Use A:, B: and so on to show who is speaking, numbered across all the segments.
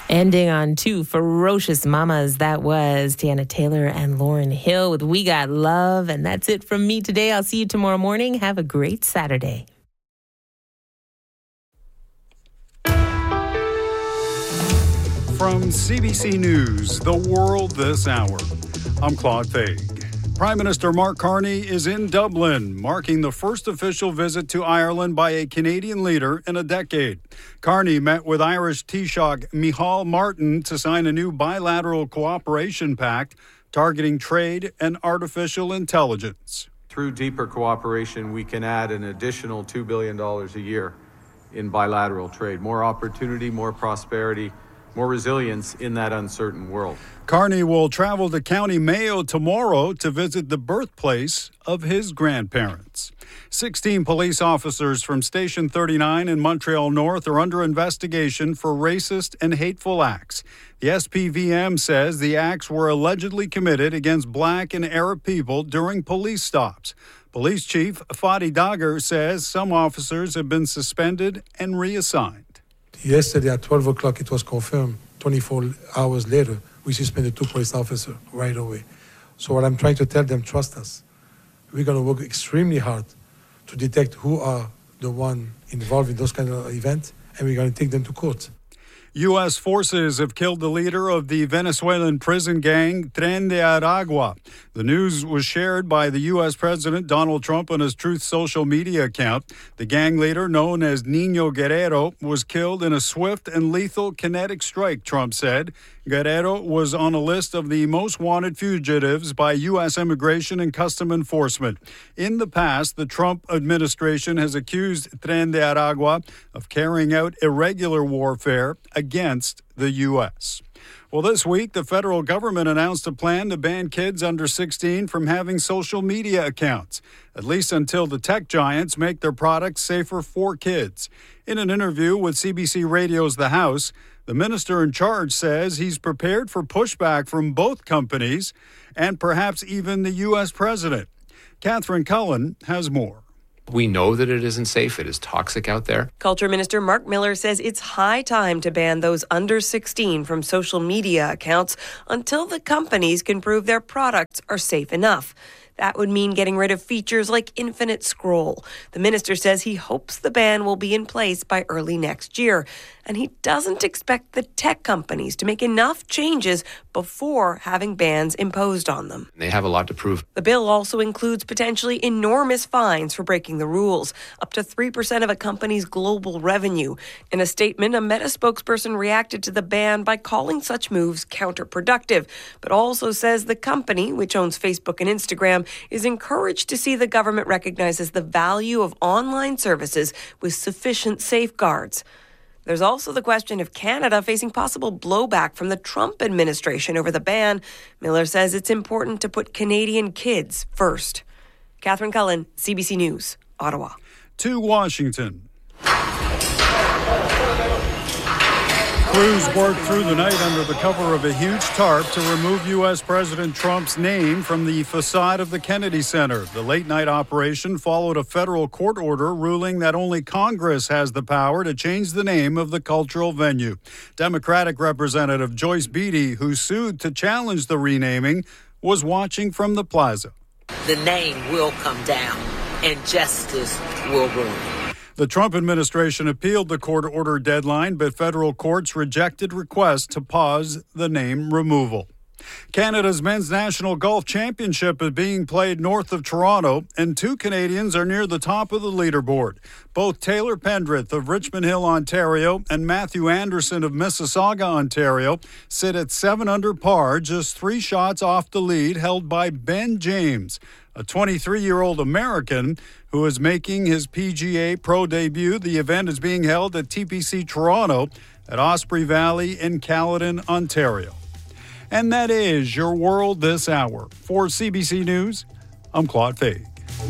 A: Ending on two ferocious mamas, that was Tiana Taylor and Lauryn Hill with We Got Love. And that's it from me today. I'll see you tomorrow morning. Have a great Saturday.
B: From CBC News, The World This Hour, I'm Claude Faig. Prime Minister Mark Carney is in Dublin, marking the first official visit to Ireland by a Canadian leader in a decade. Carney met with Irish Taoiseach Micheál Martin to sign a new bilateral cooperation pact targeting trade and artificial intelligence.
C: Through deeper cooperation, we can add an additional $2 billion a year in bilateral trade. More opportunity, more prosperity, more resilience in that uncertain world.
B: Carney will travel to County Mayo tomorrow to visit the birthplace of his grandparents. 16 police officers from Station 39 in Montreal North are under investigation for racist and hateful acts. The SPVM says the acts were allegedly committed against Black and Arab people during police stops. Police Chief Fadi Dagher says some officers have been suspended and reassigned.
D: Yesterday at 12 o'clock, it was confirmed. 24 hours later, we suspended 2 police officers right away. So what I'm trying to tell them, trust us. We're going to work extremely hard to detect who are the one involved in those kind of events, and we're going to take them to court.
B: U.S. forces have killed the leader of the Venezuelan prison gang, Tren de Aragua. The news was shared by the U.S. President Donald Trump on his Truth social media account. The gang leader, known as Niño Guerrero, was killed in a swift and lethal kinetic strike, Trump said. Guerrero was on a list of the most wanted fugitives by U.S. Immigration and Custom Enforcement. In the past, the Trump administration has accused Tren de Aragua of carrying out irregular warfare against the U.S. Well, this week, the federal government announced a plan to ban kids under 16 from having social media accounts, at least until the tech giants make their products safer for kids. In an interview with CBC Radio's The House, the minister in charge says he's prepared for pushback from both companies and perhaps even the U.S. president. Catherine Cullen has more.
E: We know that it isn't safe. It is toxic out there.
F: Culture Minister Mark Miller says it's high time to ban those under 16 from social media accounts until the companies can prove their products are safe enough. That would mean getting rid of features like infinite scroll. The minister says he hopes the ban will be in place by early next year. And he doesn't expect the tech companies to make enough changes before having bans imposed on them.
E: They have a lot to prove.
F: The bill also includes potentially enormous fines for breaking the rules, up to 3% of a company's global revenue. In a statement, a Meta spokesperson reacted to the ban by calling such moves counterproductive, but also says the company, which owns Facebook and Instagram, is encouraged to see the government recognizes the value of online services with sufficient safeguards. There's also the question of Canada facing possible blowback from the Trump administration over the ban. Miller says it's important to put Canadian kids first. Catherine Cullen, CBC News, Ottawa.
B: To Washington. Crews worked through the night under the cover of a huge tarp to remove U.S. President Trump's name from the facade of the Kennedy Center. The late-night operation followed a federal court order ruling that only Congress has the power to change the name of the cultural venue. Democratic Representative Joyce Beatty, who sued to challenge the renaming, was watching from the plaza.
G: The name will come down and justice will rule.
B: The Trump administration appealed the court order deadline, but federal courts rejected requests to pause the name removal. Canada's Men's National Golf Championship is being played north of Toronto, and 2 Canadians are near the top of the leaderboard. Both Taylor Pendrith of Richmond Hill, Ontario, and Matthew Anderson of Mississauga, Ontario, sit at 7 under par, just 3 shots off the lead held by Ben James, a 23-year-old American who is making his PGA Pro debut. The event is being held at TPC Toronto at Osprey Valley in Caledon, Ontario. And that is your world this hour. For CBC News, I'm Claude Faig.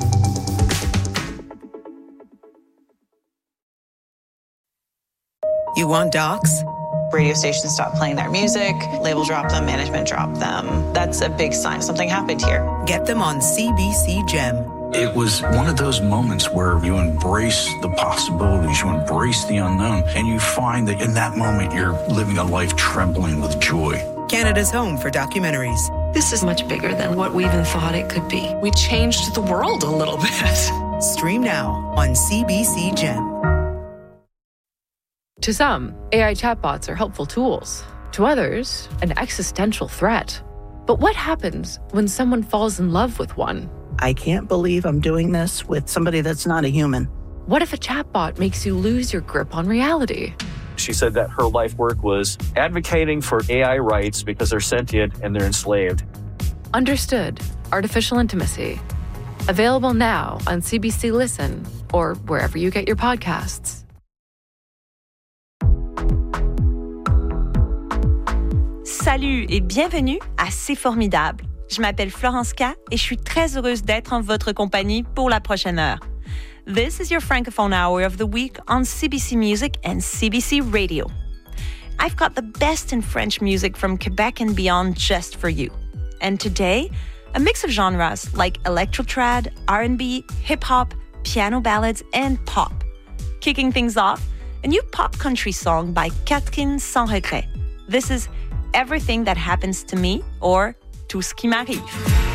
H: You want docs?
I: Radio stations stop playing their music, label drop them, management drop them. That's a big sign something happened here.
H: Get them on CBC Gem. It was one of those moments where you embrace the possibilities, you embrace the unknown, and you find that in that moment you're living a life trembling with joy.
J: Canada's home for documentaries.
K: This is much bigger than what we even thought it could be.
J: We changed the world a little bit. Stream now on CBC Gem.
L: To some, AI chatbots are helpful tools. To others, an existential threat. But what happens when someone falls in love with one?
M: I can't believe I'm doing this with somebody that's not a human.
L: What if a chatbot makes you lose your grip on reality?
N: She said that her life work was advocating for AI rights because they're sentient and they're enslaved.
L: Understood. Artificial Intimacy. Available now on CBC Listen or wherever you get your podcasts.
O: Salut et bienvenue à C'est Formidable. Je m'appelle Florence K et je suis très heureuse d'être en votre compagnie pour la prochaine heure. This is your Francophone Hour of the week on CBC Music and CBC Radio. I've got the best in French music from Quebec and beyond just for you. And today, a mix of genres like electro-trad, R&B, hip-hop, piano ballads, and pop. Kicking things off, a new pop country song by Catherine Sans Regret. This is Everything That Happens to Me, or Tout ce qui m'arrive.